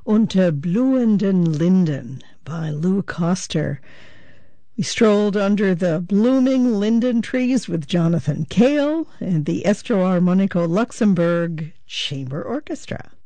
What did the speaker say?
Unter blühenden Linden by Lou Coster. We strolled under the blooming linden trees with Jonathan Cale and the Estrellarmonico Luxembourg Chamber Orchestra.